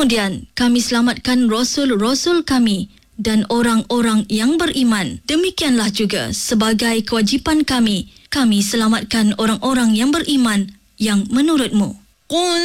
Kemudian kami selamatkan Rasul-Rasul kami dan orang-orang yang beriman. Demikianlah juga sebagai kewajipan kami, kami selamatkan orang-orang yang beriman yang menurutmu. قل